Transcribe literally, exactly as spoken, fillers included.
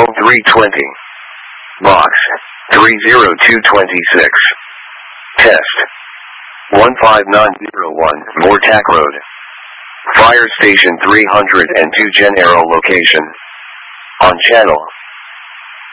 L three twenty. Box three zero two two six. Test one five nine zero one, Mortac Road. Fire Station three hundred two Gennaro location. On channel